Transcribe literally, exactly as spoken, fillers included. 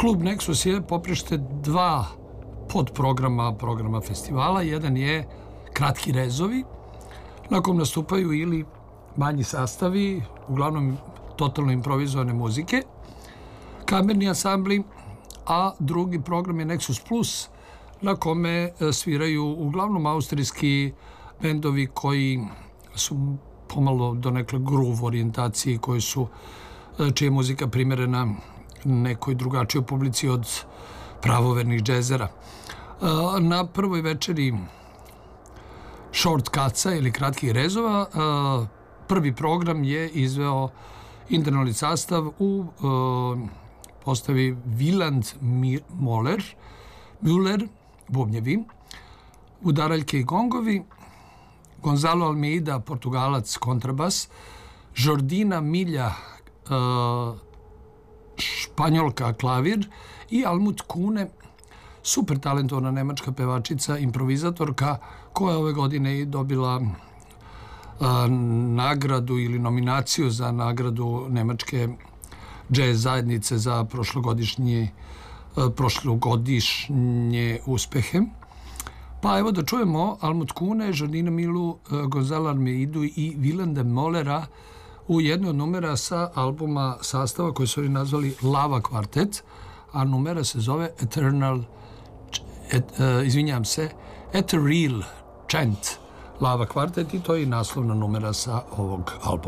Klub Nexus je poprište dva podprograma programa festivala. Jedan je Kratki rezovi, na kom nastupaju ili manji sastavi, uglavnom totalno improvizovane muzike, kamerni ansambli, a drugi program je Nexus Plus, na kome sviraju uglavnom austrijski bendovi koji su pomalo donekle groove orijentaciji, koji su, čija je muzika primerena nekoj drugačijoj publici od pravovernih džezera. Na prvoj večeri Shortcutsa ili Kratkih rezova prvi program je izveo internalni sastav u postavi Wieland Moller, Müller, bubnjevi, udaraljke i gongovi, Gonzalo Almeida, Portugalac, kontrabas, Jordina Milja, Španjolka, klavir i Almut Kune, super talentovana nemačka pevačica, improvizatorka, koja je ove godine i dobila nagradu ili nominaciju za nagradu nemačke džez zajednice za prošlogodišnje, prošlogodišnje uspehe. Pa evo da čujemo Almut Kune, Jordina Milu, Gonzalo Almeidu i Wielanda Mollera u jednoj od numera sa albuma sastava koji su oni nazvali Lava kvartet, a numera se zove Eternal, et, uh, izvinjam se, Ethereal Chant Lava kvartet i to je i naslovna numera sa ovog albuma.